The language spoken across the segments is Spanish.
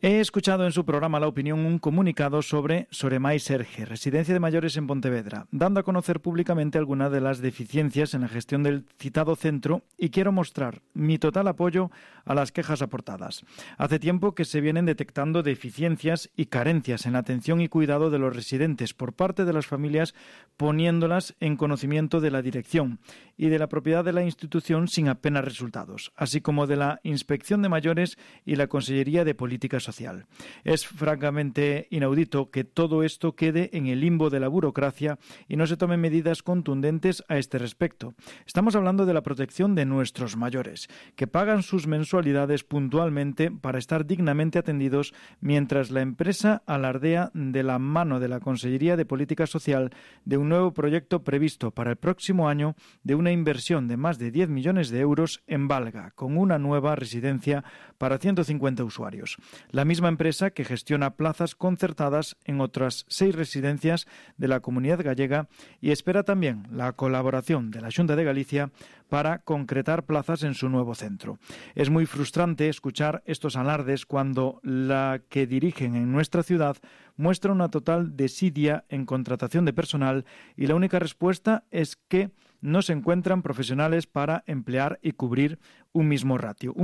He escuchado en su programa La Opinión un comunicado sobre Soremai Serge, residencia de mayores en Pontevedra, dando a conocer públicamente algunas de las deficiencias en la gestión del citado centro y quiero mostrar mi total apoyo a las quejas aportadas. Hace tiempo que se vienen detectando deficiencias y carencias en la atención y cuidado de los residentes por parte de las familias, poniéndolas en conocimiento de la dirección y de la propiedad de la institución sin apenas resultados, así como de la Inspección de Mayores y la Consellería de Política Social. Es francamente inaudito que todo esto quede en el limbo de la burocracia y no se tomen medidas contundentes a este respecto. Estamos hablando de la protección de nuestros mayores, que pagan sus mensualidades puntualmente para estar dignamente atendidos, mientras la empresa alardea de la mano de la Consellería de Política Social de un nuevo proyecto previsto para el próximo año de una inversión de más de 10 millones de euros en Valga, con una nueva residencia para 150 usuarios. La misma empresa que gestiona plazas concertadas en otras 6 residencias de la Comunidad Gallega y espera también la colaboración de la Xunta de Galicia para concretar plazas en su nuevo centro. Es muy frustrante escuchar estos alardes cuando la que dirigen en nuestra ciudad muestra una total desidia en contratación de personal y la única respuesta es que no se encuentran profesionales para emplear y cubrir un mínimo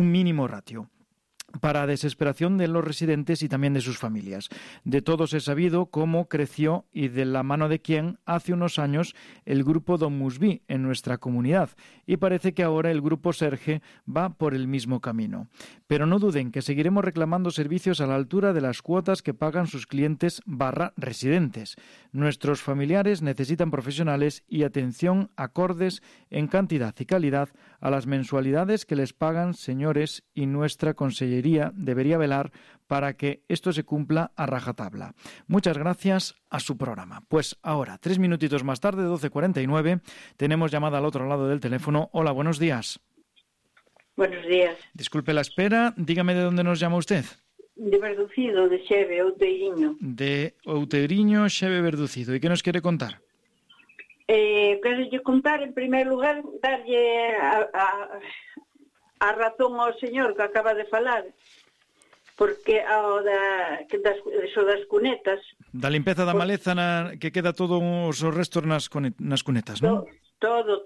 ratio. Para desesperación de los residentes y también de sus familias. De todos he sabido cómo creció y de la mano de quién hace unos años el grupo Don Musví en nuestra comunidad y parece que ahora el grupo Serge va por el mismo camino. Pero no duden que seguiremos reclamando servicios a la altura de las cuotas que pagan sus clientes /residentes. Nuestros familiares necesitan profesionales y atención acordes en cantidad y calidad a las mensualidades que les pagan señores y nuestra consellería debería velar para que esto se cumpla a rajatabla. Muchas gracias a su programa. Pues ahora, 3 minutitos más tarde, 12:49, tenemos llamada al otro lado del teléfono. Hola, buenos días. Buenos días. Disculpe la espera, dígame de dónde nos llama usted. De Verducido, de Xeve, Outeiriño. De Outeiriño, Xeve, Verducido. ¿Y qué nos quiere contar? Quero contar, en primer lugar, darlle a razón ao señor que acaba de falar, porque das cunetas. Da limpeza da maleza que queda todo os restos nas cunetas, non? Todo.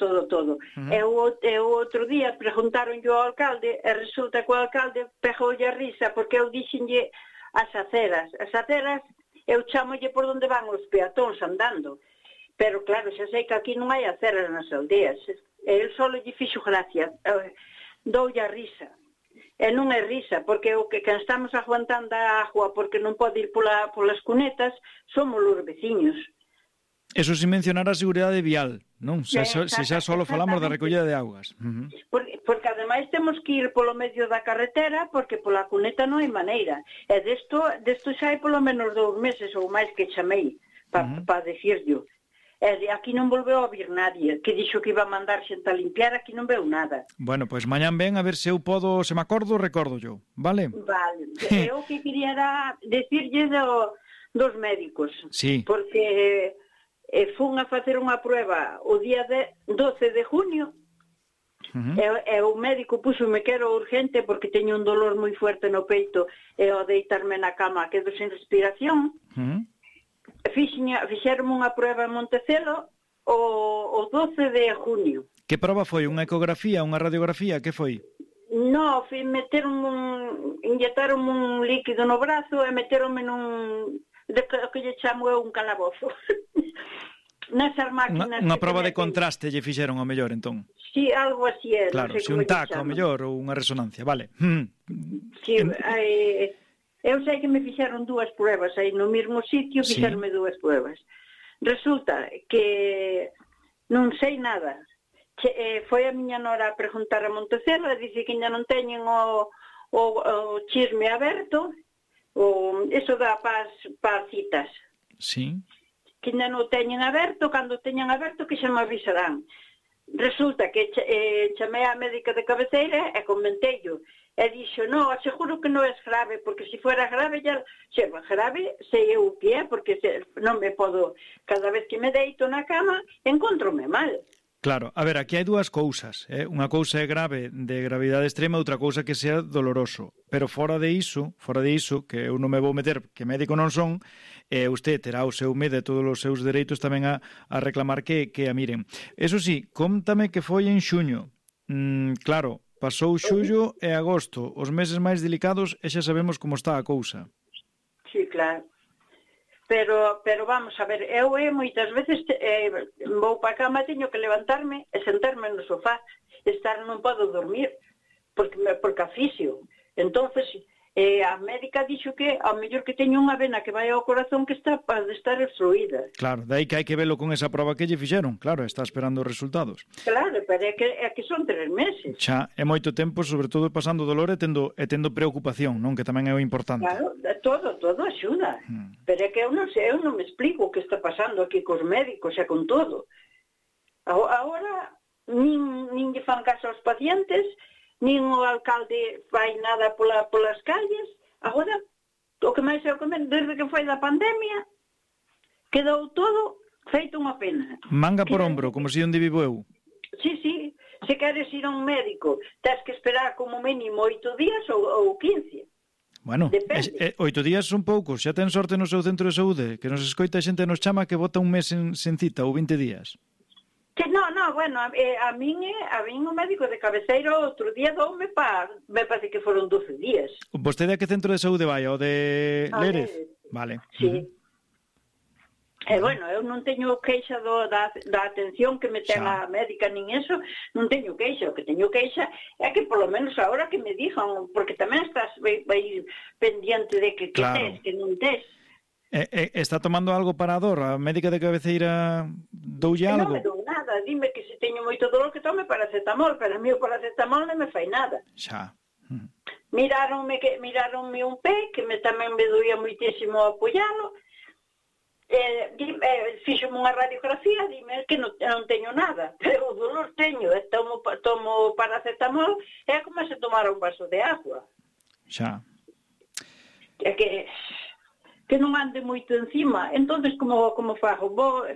E o outro día preguntaron ao alcalde e resulta que o alcalde pegoulle a risa porque eu dixenlle as aceras. As aceras eu chamolle por onde van os peatóns andando. Pero claro, xa sei que aquí non hai aceras nas aldeas. E el solo lle fixo gracia. Doulle a risa. E non é risa, porque o que estamos aguantando a agua porque non pode ir polas cunetas somos os veciños. Eso sin mencionar a seguridade vial, non? Se xa solo falamos da recollida de augas. Porque ademais temos que ir polo medio da carretera porque pola cuneta non hai maneira. E desto xa hai polo menos 2 meses ou máis que chamei para decirlo. E aquí non volveu a vir nadie, que dixo que iba a mandar xente a limpiar, aquí non veu nada. Bueno, pois mañán ven a ver se eu podo, se me acordo, recordo yo, vale? Vale, eu que quería era decirlle dos médicos, sí. Porque fun a facer unha prueba o día 12 de junio, e o médico puxome que era urgente porque teño un dolor moi fuerte no peito e ao deitarme na cama quedo sin respiración. Fixeron unha prueba en Montecelo o 12 de junio. Que prova foi? Unha ecografía, unha radiografía? Que foi? No, inyectaron un líquido no brazo e meteronme que lle chamo eu un calabozo. Nesas máquinas... Unha prova de contraste lle fixeron ao mellor, entón? Sí, algo así é. Claro, si un TAC ao mellor ou unha resonancia, vale. Sí, eu sei que me fixeron 2 pruebas aí no mesmo sitio, fixeronme 2 pruebas. Resulta que non sei nada. Foi a miña nora a preguntar a Montecelo e dice que ainda non teñen o chisme aberto, eso dá para citas. Sí. Que ainda non teñen aberto, cando teñan aberto que xa me avisarán. Resulta que chamei a médica de cabeceira e comenteillo. E dixo, no, aseguro que non é grave, porque se fuera grave, grave sei eu o que é, porque non me podo, cada vez que me deito na cama, encontrome mal. Claro, a ver, aquí hai dúas cousas, unha cousa é grave de gravidade extrema, outra cousa que sea doloroso, pero fora de iso, que eu non me vou meter, que médico non son, usted terá o seu medo e todos os seus dereitos tamén a reclamar que a miren. Eso sí, cóntame que foi en xuño. Claro, pasou xullo e agosto, os meses máis delicados, e xa sabemos como está a cousa. Sí, claro. Pero vamos a ver, eu moitas veces vou para a cama, teño que levantarme e sentarme no sofá, non podo dormir, porque afisio. Entonces, a médica dixo que ao mellor que teño unha vena que vai ao corazón que está para estar obstruída. Claro, dai que hai que velo con esa proba que lle fixeron, claro, está esperando os resultados. Claro, pero é que son 3 meses. Xa, é moito tempo, sobre todo pasando dolor e tendo preocupación, non? Que tamén é o importante. Claro, todo axuda. Pero é que eu non sei, eu non me explico o que está pasando aquí cos médicos e con todo. Agora, nin lle fan caso aos pacientes, nin o alcalde fai nada polas calles. Agora, o que máis é o que menos, desde que foi da pandemia, quedou todo feito unha pena. Manga por ombro, como si onde vivo eu. Sí, se queres ir a un médico, tens que esperar como mínimo 8 días ou 15. Bueno, 8 días son poucos, xa ten sorte no seu centro de saúde, que nos escoita a xente nos chama que bota un mes sen cita ou 20 días. Que no, bueno, a min o médico de cabeceira outro día doume me parece que foron 12 días. Vostede a que centro de saúde vai? O de Lérez? Vale. Sí. Bueno, eu non teño queixa da atención que me ten a médica nin eso, non teño queixa. O que teño queixa é que polo menos agora que me dixan, porque tamén estás pendiente de que tes, que non tes. Está tomando algo para a dor? A médica de cabeceira doulle algo? Non me dou nada, dime que se teño moito dolor que tome paracetamol, pero a mí o paracetamol non me fai nada. Xa. Miráronme un pé, que tamén me doía moitísimo apoialo, fixome unha radiografía, dime que non teño nada, pero o dolor teño, tomo paracetamol, é como se tomara un vaso de agua. Xa. É que non ande moito encima. Entonces, como fago?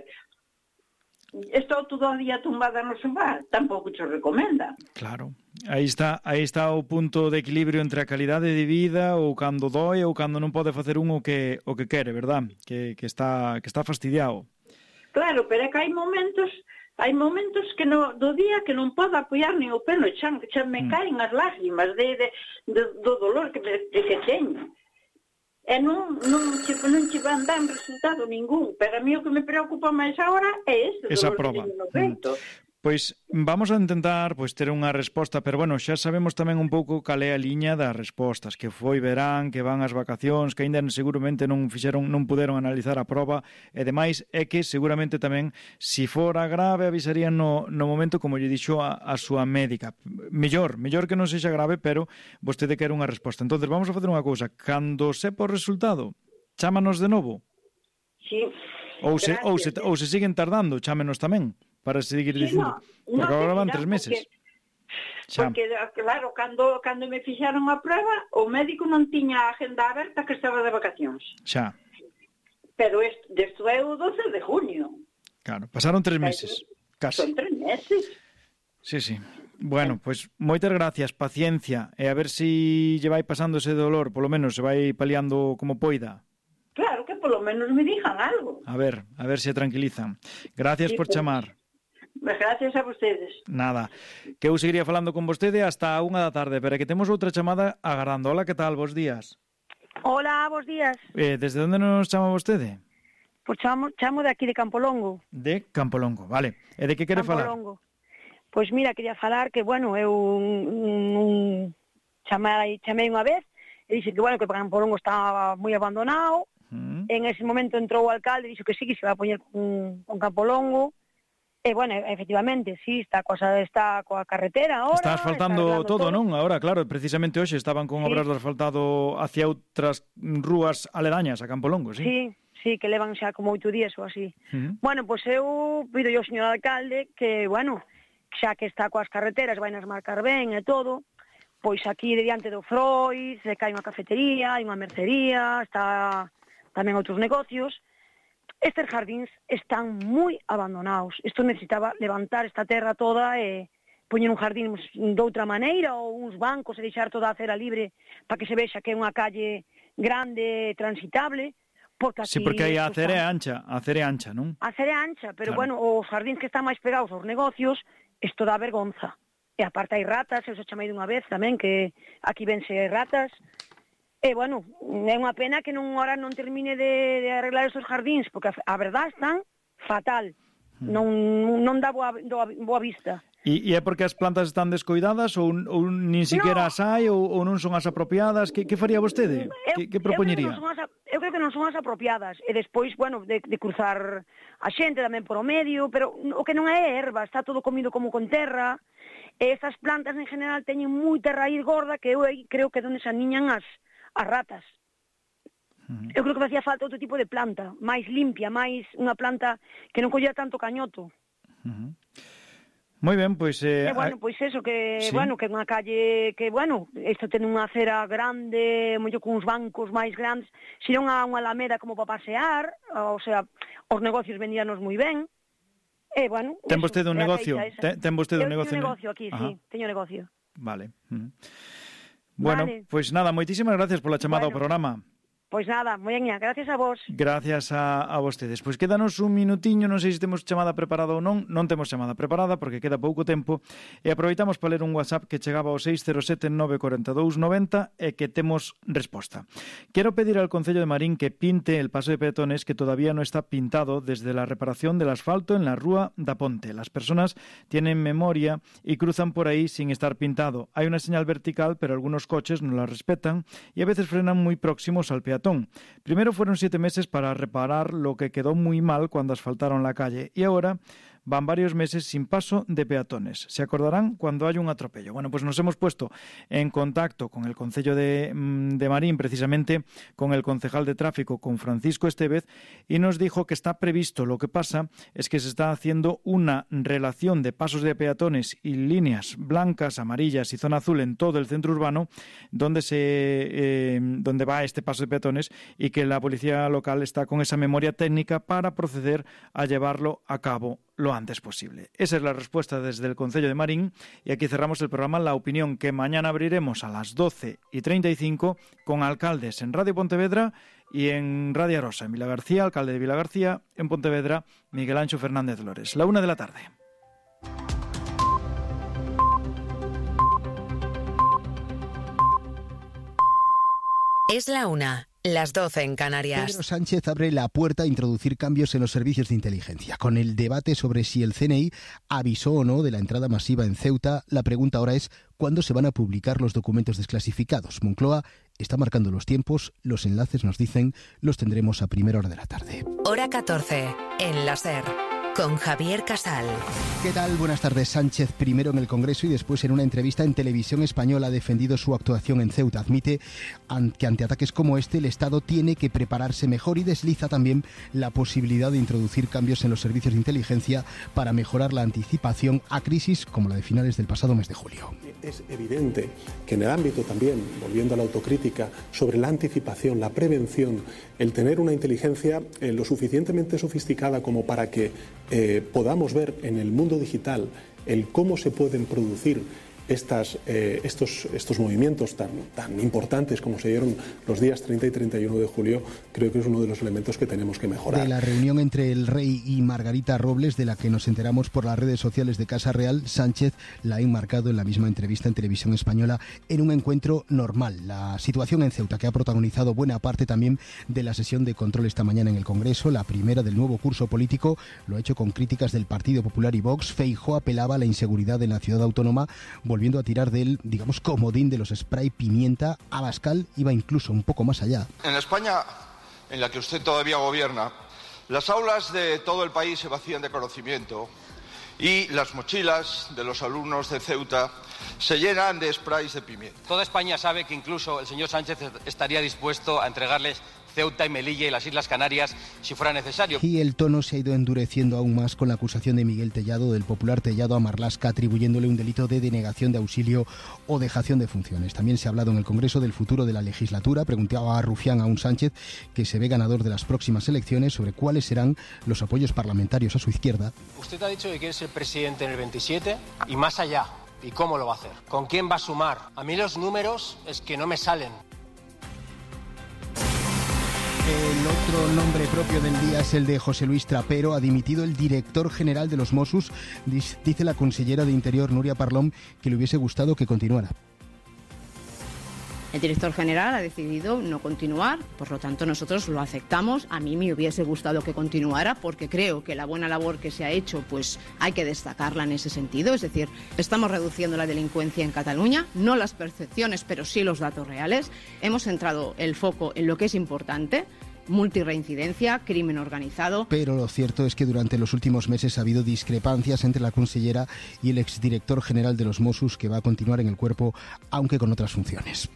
Estou todo o día tumbada no sofá, tampouco te recomenda. Claro. Aí está o punto de equilibrio entre a calidade de vida ou cando doe ou cando non pode facer o que quere, verdad? Que está fastidiado. Claro, pero é que hai momentos que do día que non podo apoiar nin o pelo, xa me caen as lágrimas do dolor que teño. E non che van dar resultado ningún, pero a mí o que me preocupa máis agora é esa prova. Pois vamos a intentar ter unha resposta, pero bueno, xa sabemos tamén un pouco cal é a liña das respostas, que foi verán, que van as vacacións, que aínda seguramente non puderon analizar a prova, e demais é que seguramente tamén, se fora grave, avisarían no momento, como lle dixo a súa médica. Mellor que non sexa grave, pero vostede quere unha resposta. Entonces vamos a facer unha cousa, cando sepa o resultado, chámanos de novo. Sí. Ou se siguen tardando, chámenos tamén, para seguir dicindo. Porque agora van 3 meses. Porque, claro, cando me fixaron a prova, o médico non tiña a agenda aberta, que estaba de vacacións. Xa. Pero desto é o 12 de junio. Claro, pasaron 3 meses. Casi. Son 3 meses. Sí. Bueno, pois moitas gracias, paciencia, e a ver se lle vai pasando ese dolor, polo menos se vai paliando como poida. Claro, que polo menos me dijan algo. A ver se tranquilizan. Gracias por chamar. Gracias a vostedes. Nada, que eu seguiría falando con vostede hasta a 1 da tarde, pero que temos outra chamada agardando. Hola, que tal? Bos días. Hola, bos días. Desde onde nos chama vostede? Pois chamo de aquí de Campolongo. De Campolongo, vale. E de que quere falar? Pois mira, quería falar que, bueno, eu chamei unha vez e dixen que, bueno, que Campolongo estaba moi abandonado. En ese momento entrou o alcalde e dixo que sí, que se va a poñer con Campolongo. E, bueno, efectivamente, sí, está coa carretera ahora. Está asfaltando todo, non? Ahora, claro, precisamente hoxe estaban con obras de asfaltado hacia outras rúas aledañas a Campolongo, sí? Sí, que levan xa como 8 días ou así. Bueno, pois eu pido ao señor alcalde que, bueno, xa que está coas carreteras, vai nas marcar ben e todo, pois aquí diante do Freud, se hai unha cafetería, hai unha mercería, está tamén outros negocios. estes jardíns están moi abandonados. Isto necesitaba levantar esta terra toda e poñer un jardín de outra maneira, ou uns bancos e deixar toda a acera libre para que se vexa que é unha calle grande, transitable. Porque aquí, sí, porque aí a acera é ancha, non? A acera é ancha, pero claro. os jardíns que están máis pegados aos negocios, isto dá vergonza. E aparte hai ratas, eu se chamei dunha vez tamén, que aquí vense ratas. E, é unha pena que ahora non termine de arreglar estos jardíns, porque a verdad están fatal. Non dá boa vista. E é porque as plantas están descoidadas ou nin siquiera as hai ou non son as apropiadas? Que faría vostede? Que propoñería? Eu creo que non son as apropiadas. E despois, de cruzar a xente tamén por o medio, pero o que non é erva, está todo comido como con terra. E estas plantas en general teñen moita raíz gorda que eu creo que é onde se aniñan as ratas. Eu creo que facía falta outro tipo de planta, máis limpia, máis unha planta que non collera tanto cañoto. Moi ben, pois... pois eso, que, sí. Que unha calle que, isto ten unha acera grande, mollo con uns bancos máis grandes, se non unha alameda como para pasear, o sea, os negocios vendíanos moi ben. Ten vostede un negocio? Ten vostede un negocio? Teño negocio aquí, sí, teño negocio. Vale. Bueno, pois nada, moitísimas gracias pola chamada ao programa. Pois nada, moi bien, gracias a vos. Gracias a vostedes. Pois quédanos un minutiño, non sei se temos chamada preparada ou non. Non temos chamada preparada porque queda pouco tempo. E aproveitamos para ler un WhatsApp que chegaba ao 607-942-90 e que temos resposta. Quero pedir al Concello de Marín que pinte el paso de peatones que todavía no está pintado desde la reparación del asfalto en la Rúa da Ponte. Las personas tienen memoria y cruzan por ahí sin estar pintado. Hay una señal vertical, pero algunos coches no la respetan y a veces frenan muy próximos al peatón. Primero fueron 7 meses para reparar lo que quedó muy mal cuando asfaltaron la calle y ahora van varios meses sin paso de peatones. Se acordarán cuando hay un atropello. Bueno, pues nos hemos puesto en contacto con el Concello de Marín, precisamente con el concejal de tráfico, con Francisco Estevez, y nos dijo que está previsto. Lo que pasa es que se está haciendo una relación de pasos de peatones y líneas blancas, amarillas y zona azul en todo el centro urbano donde va este paso de peatones y que la policía local está con esa memoria técnica para proceder a llevarlo a cabo lo antes posible. Esa es la respuesta desde el Concello de Marín y aquí cerramos el programa La Opinión, que mañana abriremos a las 12:35 con alcaldes en Radio Pontevedra y en Radio Arosa. En Vilagarcía, alcalde de Vilagarcía, en Pontevedra, Miguel Anxo Fernández Lores. 1:00 p.m. Es la 1:00. Las 12 en Canarias. Pedro Sánchez abre la puerta a introducir cambios en los servicios de inteligencia. Con el debate sobre si el CNI avisó o no de la entrada masiva en Ceuta, la pregunta ahora es ¿cuándo se van a publicar los documentos desclasificados? Moncloa está marcando los tiempos, los enlaces nos dicen, los tendremos a primera hora de la tarde. Hora 14, en la SER. Con Javier Casal. ¿Qué tal? Buenas tardes. Sánchez, primero en el Congreso y después en una entrevista en Televisión Española, ha defendido su actuación en Ceuta. Admite que ante ataques como este el Estado tiene que prepararse mejor y desliza también la posibilidad de introducir cambios en los servicios de inteligencia para mejorar la anticipación a crisis como la de finales del pasado mes de julio. Es evidente que en el ámbito también, volviendo a la autocrítica, sobre la anticipación, la prevención, el tener una inteligencia lo suficientemente sofisticada como para que podamos ver en el mundo digital el cómo se pueden producir estos movimientos tan importantes como se dieron los días 30 y 31 de julio, creo que es uno de los elementos que tenemos que mejorar. De la reunión entre el rey y Margarita Robles, de la que nos enteramos por las redes sociales de Casa Real, Sánchez la ha enmarcado en la misma entrevista en Televisión Española en un encuentro normal. La situación en Ceuta, que ha protagonizado buena parte también de la sesión de control esta mañana en el Congreso, la primera del nuevo curso político, lo ha hecho con críticas del Partido Popular y Vox. Feijóo apelaba a la inseguridad en la ciudad autónoma, volviendo a tirar del, digamos, comodín de los spray pimienta. Abascal iba incluso un poco más allá. En la España en la que usted todavía gobierna, las aulas de todo el país se vacían de conocimiento y las mochilas de los alumnos de Ceuta se llenan de sprays de pimienta. Toda España sabe que incluso el señor Sánchez estaría dispuesto a entregarles Ceuta y Melilla y las Islas Canarias si fuera necesario. Y el tono se ha ido endureciendo aún más con la acusación de Miguel Tellado, del popular Tellado, a Marlaska, atribuyéndole un delito de denegación de auxilio o dejación de funciones. También se ha hablado en el Congreso del futuro de la legislatura. Preguntaba a Rufián a un Sánchez, que se ve ganador de las próximas elecciones, sobre cuáles serán los apoyos parlamentarios a su izquierda. Usted ha dicho que quiere ser presidente en el 27 y más allá. ¿Y cómo lo va a hacer? ¿Con quién va a sumar? A mí los números es que no me salen. El otro nombre propio del día es el de José Luis Trapero. Ha dimitido el director general de los Mossos. Dice la consellera de Interior, Núria Parlon, que le hubiese gustado que continuara. El director general ha decidido no continuar, por lo tanto nosotros lo aceptamos. A mí me hubiese gustado que continuara porque creo que la buena labor que se ha hecho pues hay que destacarla en ese sentido. Es decir, estamos reduciendo la delincuencia en Cataluña, no las percepciones pero sí los datos reales. Hemos centrado el foco en lo que es importante: multirreincidencia, crimen organizado. Pero lo cierto es que durante los últimos meses ha habido discrepancias entre la consellera y el exdirector general de los Mossos, que va a continuar en el cuerpo aunque con otras funciones.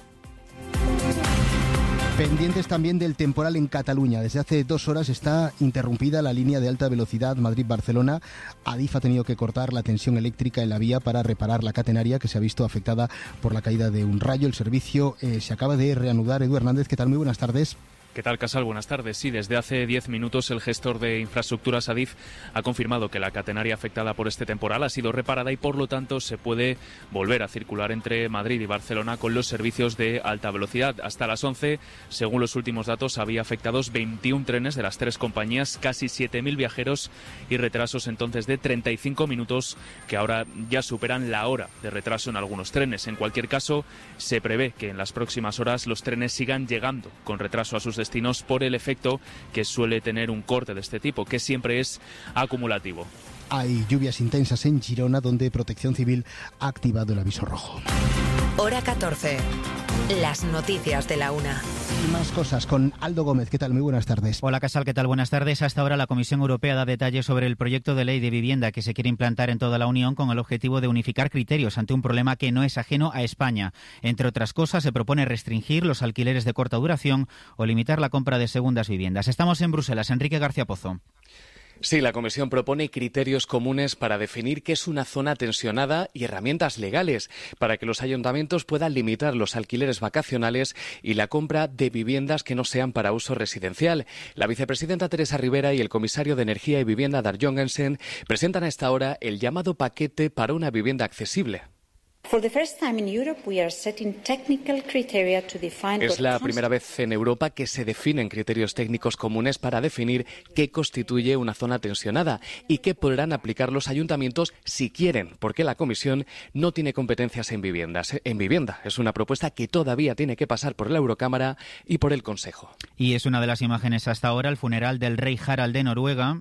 Pendientes también del temporal en Cataluña. Desde hace 2 horas está interrumpida la línea de alta velocidad Madrid-Barcelona. Adif ha tenido que cortar la tensión eléctrica en la vía para reparar la catenaria, que se ha visto afectada por la caída de un rayo. El servicio se acaba de reanudar. Edu Hernández, ¿qué tal? Muy buenas tardes. ¿Qué tal, Casal? Buenas tardes. Sí, desde hace 10 minutos el gestor de infraestructuras Adif ha confirmado que la catenaria afectada por este temporal ha sido reparada y por lo tanto se puede volver a circular entre Madrid y Barcelona con los servicios de alta velocidad. Hasta las 11, según los últimos datos, había afectados 21 trenes de las 3 compañías, casi 7.000 viajeros y retrasos entonces de 35 minutos que ahora ya superan la hora de retraso en algunos trenes. En cualquier caso, se prevé que en las próximas horas los trenes sigan llegando con retraso a sus destinos por el efecto que suele tener un corte de este tipo, que siempre es acumulativo. Hay lluvias intensas en Girona, donde Protección Civil ha activado el aviso rojo. Hora 14. Las noticias de la una. Y más cosas con Aldo Gómez. ¿Qué tal? Muy buenas tardes. Hola, Casal. ¿Qué tal? Buenas tardes. Hasta ahora la Comisión Europea da detalles sobre el proyecto de ley de vivienda que se quiere implantar en toda la Unión con el objetivo de unificar criterios ante un problema que no es ajeno a España. Entre otras cosas, se propone restringir los alquileres de corta duración o limitar la compra de segundas viviendas. Estamos en Bruselas. Enrique García Pozo. Sí, la Comisión propone criterios comunes para definir qué es una zona tensionada y herramientas legales para que los ayuntamientos puedan limitar los alquileres vacacionales y la compra de viviendas que no sean para uso residencial. La vicepresidenta Teresa Rivera y el comisario de Energía y Vivienda, Dag Jorgensen, presentan a esta hora el llamado paquete para una vivienda accesible. Es la primera vez en Europa que se definen criterios técnicos comunes para definir qué constituye una zona tensionada y qué podrán aplicar los ayuntamientos si quieren, porque la Comisión no tiene competencias en vivienda. Es una propuesta que todavía tiene que pasar por la Eurocámara y por el Consejo. Y es una de las imágenes hasta ahora, el funeral del rey Harald de Noruega.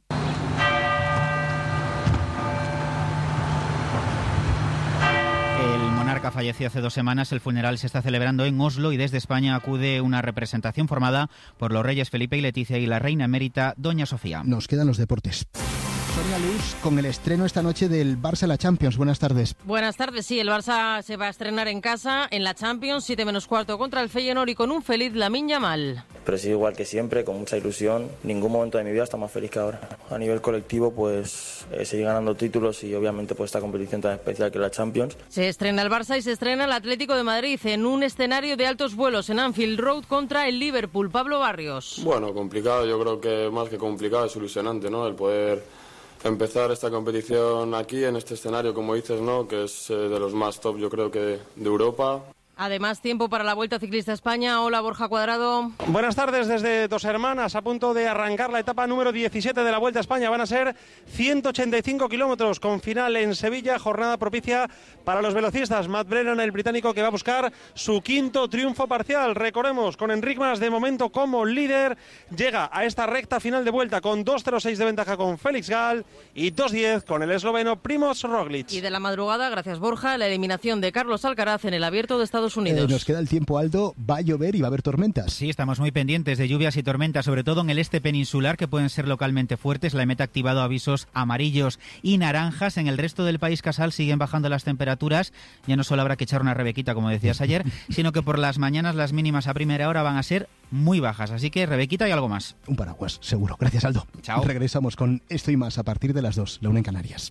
El monarca falleció hace 2 semanas. El funeral se está celebrando en Oslo y desde España acude una representación formada por los reyes Felipe y Leticia y la reina emérita Doña Sofía. Nos quedan los deportes. Sonia Luz, con el estreno esta noche del Barça en la Champions. Buenas tardes. Buenas tardes, sí, el Barça se va a estrenar en casa en la Champions, 7:15 contra el Feyenoord y con un feliz Lamine Yamal. Pero sí, igual que siempre, con mucha ilusión. Ningún momento de mi vida está más feliz que ahora. A nivel colectivo, pues seguir ganando títulos y obviamente pues esta competición tan especial que es la Champions. Se estrena el Barça y se estrena el Atlético de Madrid en un escenario de altos vuelos en Anfield Road contra el Liverpool. Pablo Barrios. Bueno, complicado, yo creo que más que complicado es ilusionante, ¿no? El poder empezar esta competición aquí, en este escenario, como dices, ¿no? Que es de los más top, yo creo que de Europa. Además, tiempo para la Vuelta Ciclista a España. Hola, Borja Cuadrado. Buenas tardes desde Dos Hermanas, a punto de arrancar la etapa número 17 de la Vuelta a España. Van a ser 185 kilómetros con final en Sevilla, jornada propicia para los velocistas. Matt Brennan, el británico, que va a buscar su 5º triunfo parcial. Recordemos, con Enric Mas de momento como líder, llega a esta recta final de vuelta con 2:06 de ventaja con Félix Gall y 2:10 con el esloveno Primož Roglič. Y de la madrugada, gracias Borja, la eliminación de Carlos Alcaraz en el Abierto de Estados Estados Unidos. Nos queda el tiempo, Aldo. Va a llover y va a haber tormentas. Sí, estamos muy pendientes de lluvias y tormentas, sobre todo en el este peninsular, que pueden ser localmente fuertes. La EMET ha activado avisos amarillos y naranjas. En el resto del país, Casal, siguen bajando las temperaturas. Ya no solo habrá que echar una rebequita, como decías ayer, sino que por las mañanas las mínimas a primera hora van a ser muy bajas. Así que rebequita y algo más. Un paraguas, seguro. Gracias, Aldo. Chao. Regresamos con esto y más a partir de las 2, la 1 en Canarias.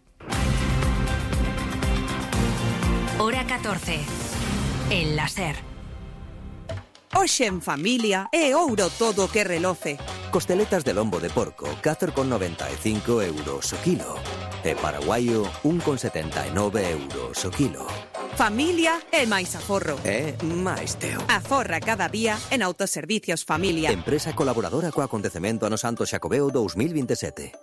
Hora 14. El láser. Hoxe en familia é ouro todo que reloce. Costeletas de lombo de porco, 4,95 euros o kilo. E paraguaio, 1,79 euros o kilo. Familia é máis aforro. É máis teo. Aforra cada día en Autoservicios Familia. Empresa colaboradora co acontecemento ano Santo Xacobeo 2027.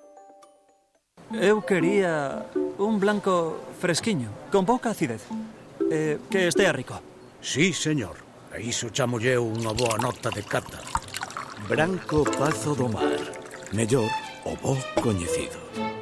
Eu quería un blanco fresquiño, con pouca acidez. Que estea rico. Sí, señor. A iso chamolle unha boa nota de cata. Branco Pazo do Mar. Mellor o bo coñecido.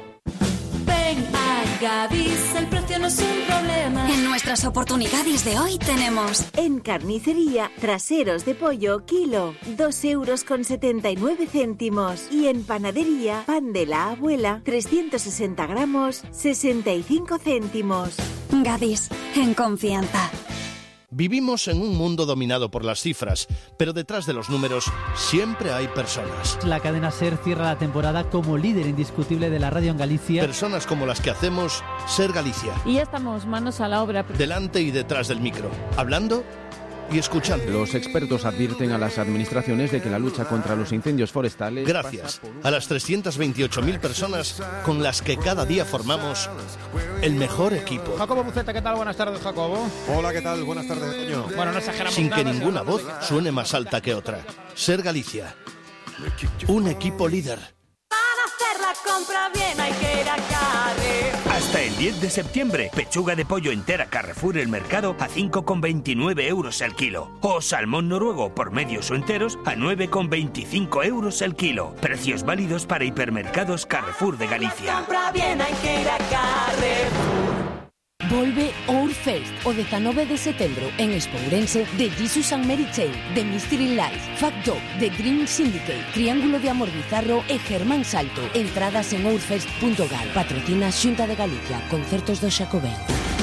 Ven a Gadis, el precio no es un problema. En nuestras oportunidades de hoy tenemos en carnicería traseros de pollo kilo 2,79 euros y en panadería pan de la abuela 360 gramos 65 céntimos. Gadis, en confianza. Vivimos en un mundo dominado por las cifras, pero detrás de los números siempre hay personas. La cadena SER cierra la temporada como líder indiscutible de la radio en Galicia. Personas como las que hacemos SER Galicia. Y ya estamos manos a la obra. Delante y detrás del micro, hablando y escuchando. Los expertos advierten a las administraciones de que la lucha contra los incendios forestales... Gracias a las 328.000 personas con las que cada día formamos el mejor equipo. Jacobo Buceta, ¿qué tal? Buenas tardes, Jacobo. Hola, ¿qué tal? Buenas tardes, Toño. Bueno, no exageramos Sin nada, que ninguna voz suene más alta que otra. SER Galicia. Un equipo líder. Para hacer la compra bien hay que ir a Carrefour. Hasta el 10 de septiembre, pechuga de pollo entera Carrefour El Mercado a 5,29 euros el kilo. O salmón noruego por medios o enteros a 9,25 euros el kilo. Precios válidos para hipermercados Carrefour de Galicia. Compra bien hay que ir a Carrefour. Volve Outfest o 19 de setembro en Expo Ourense de Jesus and Mary Chain, The Mystery Life, Fat Dog, The Green Syndicate, Triángulo de Amor Bizarro e Germán Salto. Entradas en outfest.gal. Patrocina Xunta de Galicia, Concertos do Xacobeo.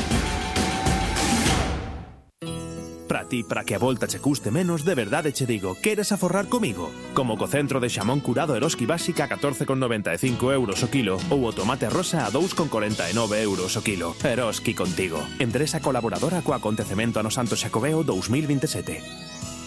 Para ti, para que a volta che custe menos, de verdade che digo, queres aforrar comigo? Como co centro de xamón curado Eroski Básica a 14,95 euros o kilo ou o tomate rosa a 2,49 euros o kilo. Eroski contigo. Empresa colaboradora co acontecemento ano Santo Xacobeo 2027.